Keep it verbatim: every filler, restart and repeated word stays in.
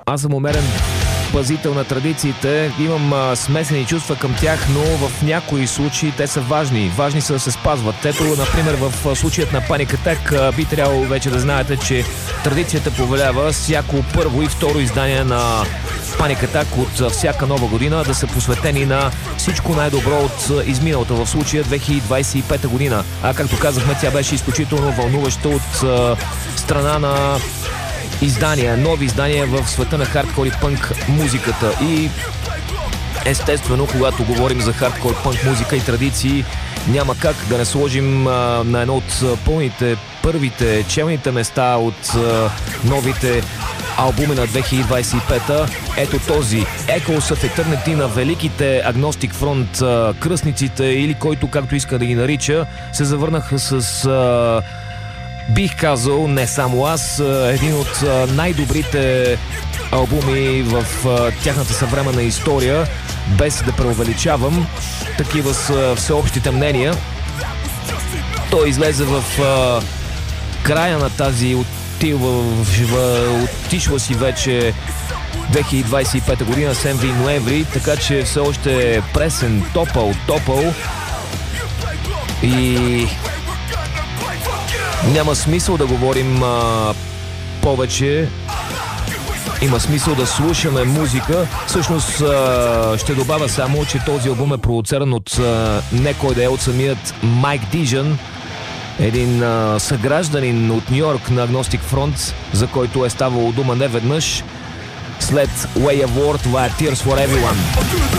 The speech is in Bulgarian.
Аз съм умерен пазител на традициите, имам а, смесени чувства към тях, но в някои случаи те са важни. Важни са да се спазват. Ето, например, в случаят на Panic Attack би трябвало вече да знаете, че традицията повелява всяко първо и второ издание на Panic Attack от всяка нова година да са посветени на всичко най-добро от изминалата, в случая две хиляди двадесет и пета година. А както казахме, тя беше изключително вълнуваща от а, страна на издания, нови издания в света на хардкор и пънк музиката. И естествено, когато говорим за хардкор, пънк музика и традиции, няма как да не сложим а, на едно от пълните, първите, челните места от а, новите албуми на две хиляди двадесет и пета. Ето този Echoes of Eternity на великите Agnostic Front, а, кръстниците, или който както иска да ги нарича, се завърнаха с а, бих казал, не само аз, един от най-добрите албуми в тяхната съвременна история, без да преувеличавам. Такива са всеобщите мнения. Той излезе в края на тази отива, отишла си вече две хиляди двадесет и пета година, седми ноември, така че все още е пресен, топъл, топъл и няма смисъл да говорим а, повече. Има смисъл да слушаме музика. Всъщност а, ще добавя само, че този албум е продуциран от а, не кой да е, от самият Майк Дижън, един а, съгражданин от Нью Йорк на Agnostic Front, за който е ставало дума неведнъж. След Way of War, това е Tears for Everyone.